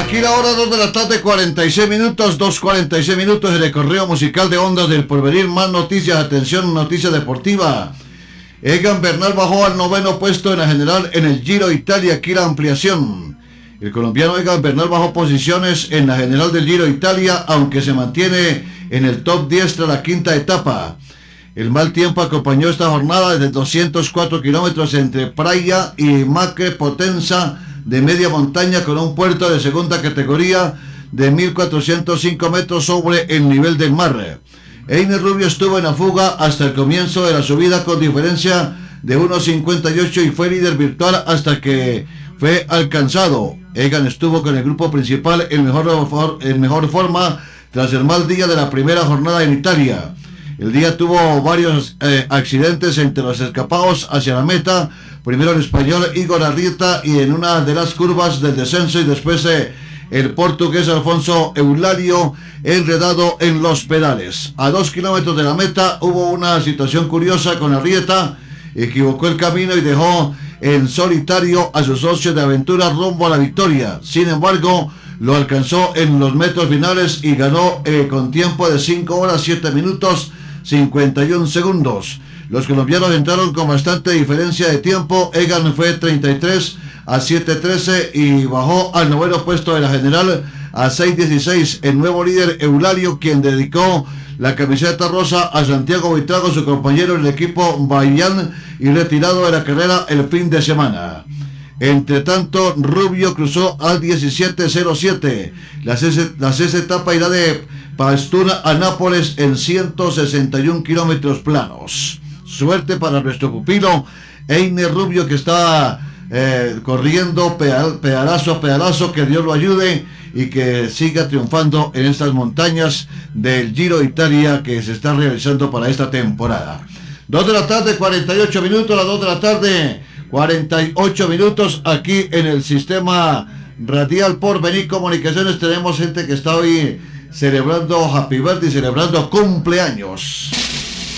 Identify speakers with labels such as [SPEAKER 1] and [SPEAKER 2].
[SPEAKER 1] Aquí la hora 2 de la tarde, 46 minutos, 2:46 minutos, el recorrido musical de Ondas del Porvenir. Más noticias, atención, noticia deportiva. Egan Bernal bajó al 9º puesto en la general en el Giro Italia. Aquí la ampliación. El colombiano Egan Bernal bajó posiciones en la general del Giro Italia, aunque se mantiene en el top 10 tras la quinta etapa. El mal tiempo acompañó esta jornada de 204 kilómetros entre Praia y Macre Potenza de media montaña, con un puerto de segunda categoría de 1.405 metros sobre el nivel del mar. Einer Rubio estuvo en la fuga hasta el comienzo de la subida con diferencia de 1.58 y fue líder virtual hasta que fue alcanzado. Egan estuvo con el grupo principal en mejor forma tras el mal día de la primera jornada en Italia. El día tuvo varios accidentes entre los escapados hacia la meta. Primero el español Igor Arrieta y en una de las curvas del descenso, y después el portugués Alfonso Eulario enredado en los pedales. A 2 kilómetros de la meta hubo una situación curiosa con Arrieta. Equivocó el camino y dejó en solitario a su socio de aventura rumbo a la victoria. Sin embargo, lo alcanzó en los metros finales y ganó con tiempo de 5 horas 7 minutos 51 segundos. Los colombianos entraron con bastante diferencia de tiempo. Egan fue 33 a 7:13 y bajó al 9º puesto de la general a 6:16. El nuevo líder Eulario, quien dedicó la camiseta rosa a Santiago Buitrago, su compañero en el equipo Bahían y retirado de la carrera el fin de semana. Entre tanto, Rubio cruzó al 17:07. La sexta etapa irá de Pastura a Nápoles en 161 kilómetros planos. Suerte para nuestro pupilo Einer Rubio, que está corriendo pedalazo a pedalazo. Que Dios lo ayude y que siga triunfando en estas montañas del Giro Italia que se está realizando para esta temporada. 2 de la tarde, 48 minutos, las 2 de la tarde, 48 minutos, aquí en el sistema radial Porvenir Comunicaciones. Tenemos gente que está hoy celebrando Happy Birthday, celebrando cumpleaños.